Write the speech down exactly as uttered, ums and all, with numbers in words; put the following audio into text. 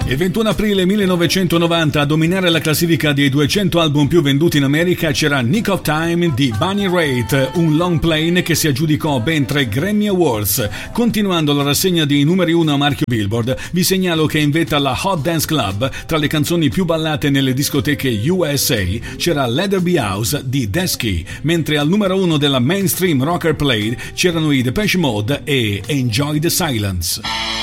Il ventuno aprile millenovecentonovanta a dominare la classifica dei duecento album più venduti in America c'era Nick of Time di Bonnie Raitt, un long play che si aggiudicò ben tre Grammy Awards. Continuando la rassegna di numeri uno a marchio Billboard, vi segnalo che in vetta alla Hot Dance Club, tra le canzoni più ballate nelle discoteche U S A, c'era Leatherby House di Desky, mentre al numero uno della Mainstream Rocker Play c'erano i Depeche Mode e Enjoy the Silence.